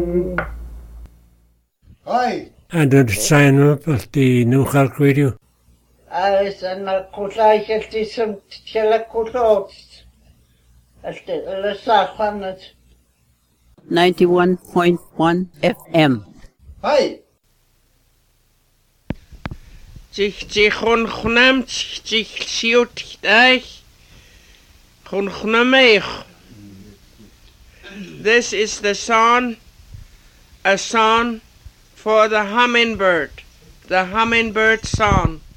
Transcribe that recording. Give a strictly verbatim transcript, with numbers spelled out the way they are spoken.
Hi. And then sign up at the New Cork Radio. As an Kulaism Telekulot at the Safanet ninety-one point one F M. Hi. Zich zich ongenaamd zich ziet echt ongenaamd. This is the song, a song for the hummingbird, the hummingbird song.